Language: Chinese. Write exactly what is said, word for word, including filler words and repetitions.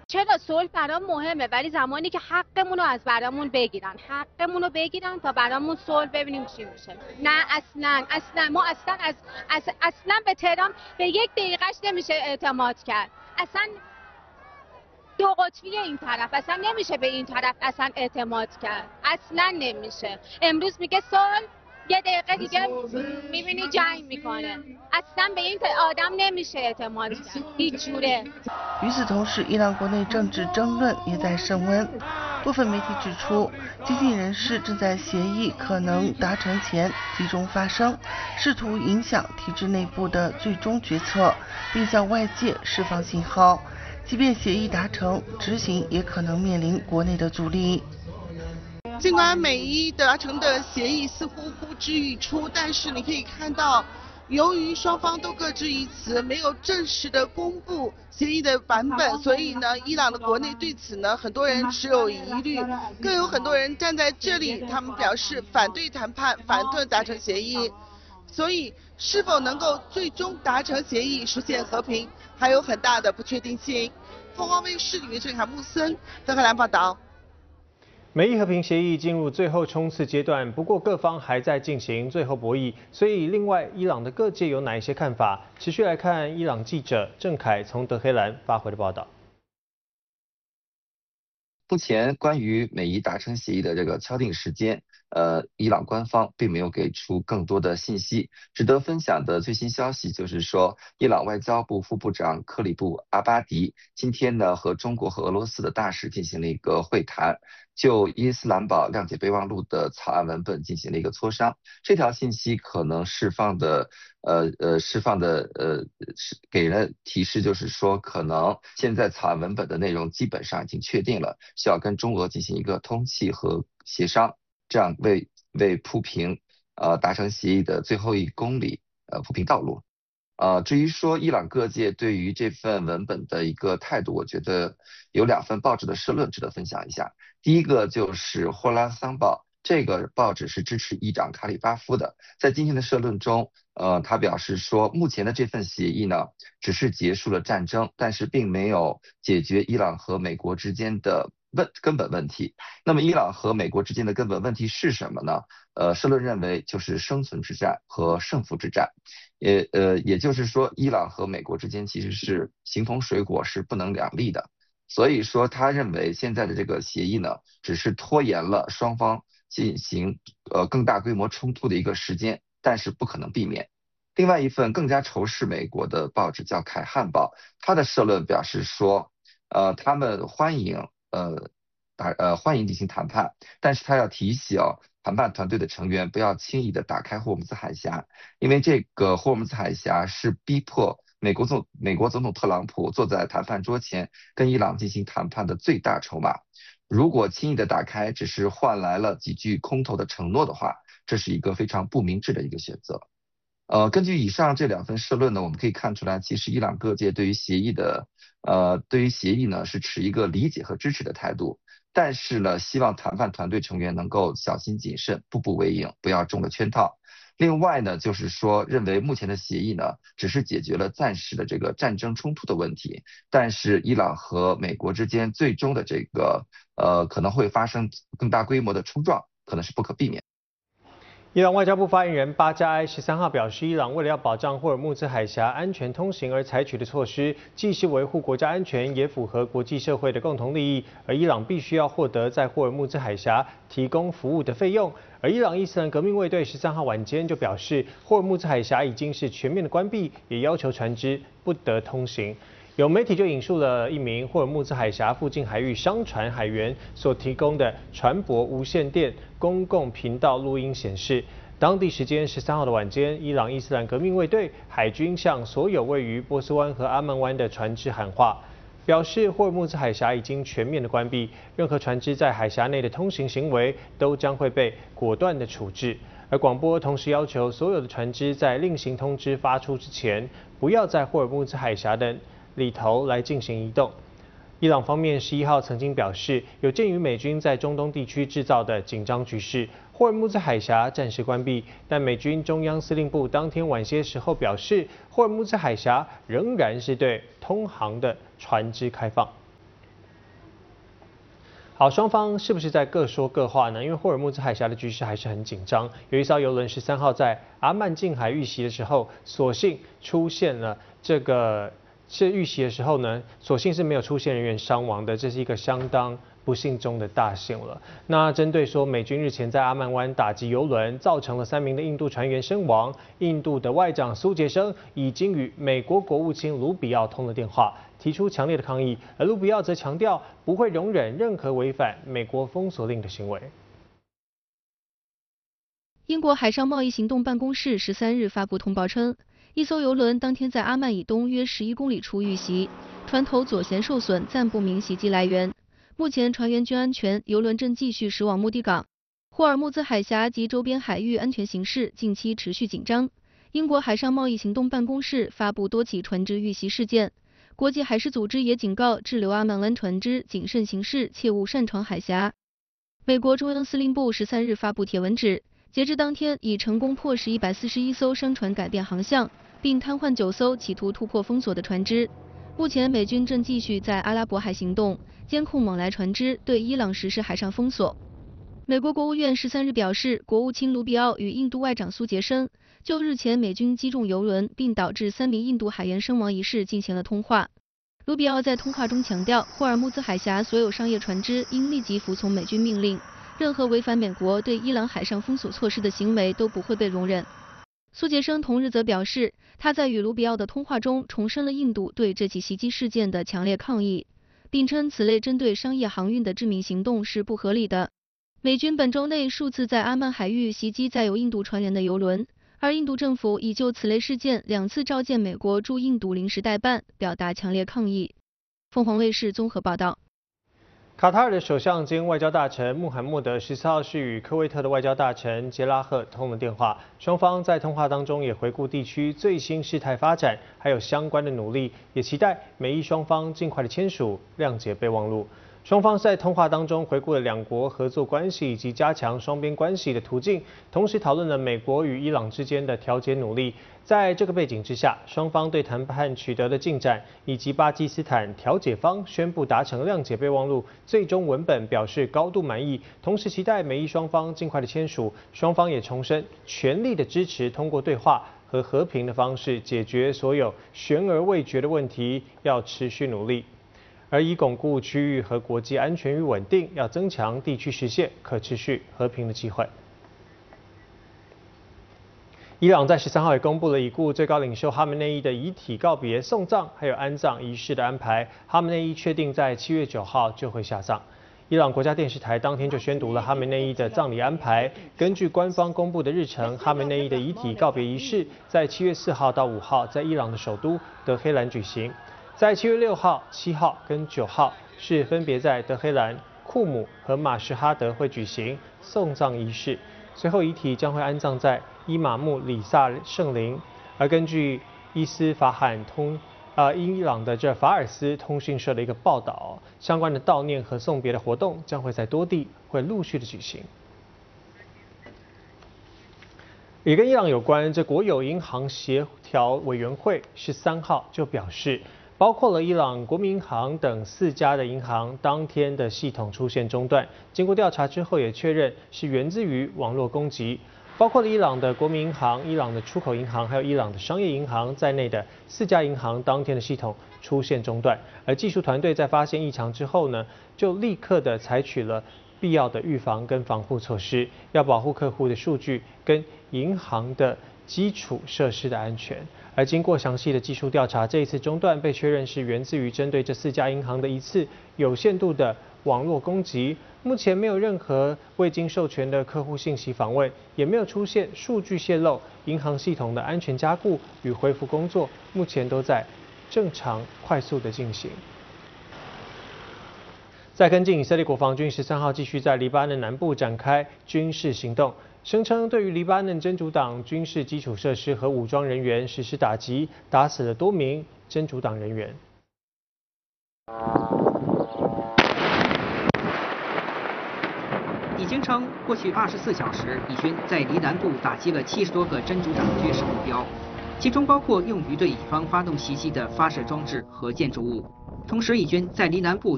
چرا صلح برام مهمه ولی زمانی که حقمون رو از برامون بگیرن حقمون رو بگیرن تا برامون صلح ببینیم چی میشه. نه اصلا اصلا ما اصلا از, از اصلا به تهران به یک دقیقهش نمیشه اعتماد کرد. اصلا دو قطبی این طرف اصلا نمیشه به این طرف اصلا اعتماد کرد. اصلا نمیشه. امروز میگه صلح یه دقیقه دیگه میبینی جنگ میکنه. اصلا به این آدم نمیشه اعتماد کرد هیچ جوره. 与此同时，伊朗国内政治争论也在升温。部分媒体指出，激进人士正在协议可能达成前集中发声，试图影响体制内部的最终决策，并向外界释放信号。即便协议达成，执行也可能面临国内的阻力。 尽管美伊达成的协议似乎呼之欲出，但是你可以看到，由于双方都各执一词，没有正式的公布协议的版本，所以呢，伊朗的国内对此呢，很多人持有疑虑，更有很多人站在这里，他们表示反对谈判，反对达成协议。所以，是否能够最终达成协议，实现和平，还有很大的不确定性。凤凰卫视女郑海木森德黑兰报道。 美伊和平协议进入最后冲刺阶段，不过各方还在进行最后博弈。所以，另外伊朗的各界有哪一些看法？持续来看伊朗记者郑凯从德黑兰发回的报道。 目前关于美伊达成协议的这个敲定时间，呃，伊朗官方并没有给出更多的信息。值得分享的最新消息就是说，伊朗外交部副部长克里布阿巴迪今天呢和中国和俄罗斯的大使进行了一个会谈，就伊斯兰堡谅解备忘录的草案文本进行了一个磋商。这条信息可能释放的呃呃释放的呃给人提示，就是说可能现在草案文本的内容基本上已经确定了，需要跟中俄进行一个通气和协商，这样为为铺平呃达成协议的最后一公里呃铺平道路。呃，至于说伊朗各界对于这份文本的一个态度，我觉得有两份报纸的社论值得分享一下。第一个就是《霍拉桑报》，这个报纸是支持议长卡里巴夫的。在今天的社论中，呃，他表示说，目前的这份协议呢，只是结束了战争，但是并没有解决伊朗和美国之间的问根本问题。那么，伊朗和美国之间的根本问题是什么呢？呃，社论认为就是生存之战和胜负之战。也呃，也就是说，伊朗和美国之间其实是形同水火，是不能两立的。所以说，他认为现在的这个协议呢，只是拖延了双方进行呃更大规模冲突的一个时间，但是不可能避免。另外一份更加仇视美国的报纸叫《凯汉报》，他的社论表示说，呃，他们欢迎呃打呃欢迎进行谈判，但是他要提醒谈判团队的成员不要轻易的打开霍姆兹海峡，因为这个霍姆兹海峡是逼迫美国总美国总统特朗普坐在谈判桌前跟伊朗进行谈判的最大筹码。如果轻易的打开，只是换来了几句空头的承诺的话，这是一个非常不明智的一个选择。呃，根据以上这两份社论呢，我们可以看出来，其实伊朗各界对于协议的呃对于协议呢是持一个理解和支持的态度。但是呢，希望谈判团队成员能够小心谨慎，步步为营，不要中了圈套。另外呢，就是说，认为目前的协议呢，只是解决了暂时的这个战争冲突的问题，但是伊朗和美国之间最终的这个呃可能会发生更大规模的冲撞，可能是不可避免。 伊朗外交部发言人巴加埃十三号表示，伊朗为了要保障霍尔木兹海峡安全通行而采取的措施，既是维护国家安全，也符合国际社会的共同利益。而伊朗必须要获得在霍尔木兹海峡提供服务的费用。而伊朗伊斯兰革命卫队十三号晚间就表示，霍尔木兹海峡已经是全面的关闭，也要求船只不得通行。有媒体就引述了一名霍尔木兹海峡附近海域商船海员所提供的船舶无线电公共频道录音显示，当地时间十三号的晚间，伊朗伊斯兰革命卫队海军向所有位于波斯湾和阿曼湾的船只喊话，表示霍尔木兹海峡已经全面的关闭，任何船只在海峡内的通行行为都将会被果断的处置。而广播同时要求所有的船只在另行通知发出之前，不要在霍尔木兹海峡的里头来进行移动。伊朗方面十一号曾经表示，有鉴于美军在中东地区制造的紧张局势，霍尔木兹海峡暂时关闭，但美军中央司令部当天晚些时候表示，霍尔木兹海峡仍然是对通航的船只开放。 好，双方是不是在各说各话呢？因为霍尔木兹海峡的局势还是很紧张，有一艘邮轮十三号在阿曼近海遇袭的时候，所幸出现了这个是遇袭的时候呢，所幸是没有出现人员伤亡的，这是一个相当不幸中的大幸了。那针对说美军日前在阿曼湾打击邮轮，造成了三名的印度船员身亡，印度的外长苏杰生已经与美国国务卿卢比奥通了电话，提出强烈的抗议，而卢比奥则强调不会容忍任何违反美国封锁令的行为。 英国海上贸易行动办公室十三日发布通报称，一艘邮轮当天在阿曼以东约十一公里处遇袭，船头左舷受损，暂不明袭击来源。目前船员均安全，邮轮正继续驶往目的港。霍尔木兹海峡及周边海域安全形势近期持续紧张。英国海上贸易行动办公室发布多起船只遇袭事件。国际海事组织也警告滞留阿曼湾船只谨慎行事，切勿擅闯海峡。美国中央司令部十三日发布帖文指，截至当天已成功迫使一百四十一艘商船改变航向，并瘫痪九艘企图突破封锁的船只。目前美军正继续在阿拉伯海行动，监控往来船只，对伊朗实施海上封锁。美国国务院十三日表示，国务卿卢比奥与印度外长苏杰生就日前美军击中邮轮并导致三名印度海员身亡一事进行了通话。卢比奥在通话中强调，霍尔木兹海峡所有商业船只应立即服从美军命令，任何违反美国对伊朗海上封锁措施的行为都不会被容忍。苏杰生同日则表示，他在与卢比奥的通话中重申了印度对这起袭击事件的强烈抗议，并称此类针对商业航运的致命行动是不合理的。美军本周内数次在阿曼海域袭击载有印度船员的邮轮，而印度政府已就此类事件两次召见美国驻印度临时代办，表达强烈抗议。凤凰卫视综合报道。 卡塔尔的首相兼外交大臣穆罕默德十四号是与科威特的外交大臣杰拉赫通了电话，双方在通话当中也回顾地区最新事态发展，还有相关的努力，也期待美伊双方尽快的签署谅解备忘录。双方在通话当中回顾了两国合作关系以及加强双边关系的途径，同时讨论了美国与伊朗之间的调解努力。在这个背景之下，双方对谈判取得的进展以及巴基斯坦调解方宣布达成谅解备忘录最终文本表示高度满意，同时期待美伊双方尽快的签署。双方也重申全力的支持通过对话和和平的方式解决所有悬而未决的问题，要持续努力。而以巩固区域和国际安全与稳定，要增强地区实现可持续和平的机会。伊朗在十三号也公布了已故最高领袖哈梅内伊的遗体告别、送葬还有安葬仪式的安排。哈梅内伊确定在七月九号就会下葬。伊朗国家电视台当天就宣读了哈梅内伊的葬礼安排。根据官方公布的日程，哈梅内伊的遗体告别仪式在七月四号到五号在伊朗的首都德黑兰举行。在七月六号、七号跟九号是分别在德黑兰、库姆和马什哈德会举行送葬仪式，随后遗体将会安葬在伊玛目里萨圣陵。而根据伊斯法罕通呃伊朗的这法尔斯通讯社的一个报道，相关的悼念和送别的活动将会在多地会陆续的举行。也跟伊朗有关，这国有银行协调委员会十三号就表示，包括了伊朗国民银行等四家的银行当天的系统出现中断，经过调查之后也确认是源自于网络攻击。包括了伊朗的国民银行、伊朗的出口银行，还有伊朗的商业银行在内的四家银行当天的系统出现中断。而技术团队在发现异常之后呢，就立刻的采取了必要的预防跟防护措施，要保护客户的数据跟银行的基础设施的安全。而经过详细的技术调查，这一次中断被确认是源自于针对这四家银行的一次有限度的网络攻击。目前没有任何未经授权的客户信息访问，也没有出现数据泄露，银行系统的安全加固与恢复工作目前都在正常快速的进行。在跟进，以色列国防军十三号继续在黎巴嫩南部展开军事行动，声称对于黎巴嫩真主党军事基础设施和武装人员实施打击，打死了多名真主党人员。 已经称，过去二十四小时，以军在黎南部打击了七十多个真主党军事目标，其中包括用于对以方发动袭击的发射装置和建筑物。同时，以军在黎南部